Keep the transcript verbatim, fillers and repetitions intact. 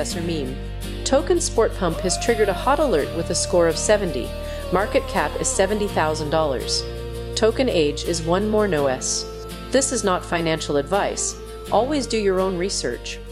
Professor Meme. Token Sport Pump has triggered a hot alert with a score of seventy. Market cap is seventy thousand dollars. Token age is one more no S. This is not financial advice. Always do your own research.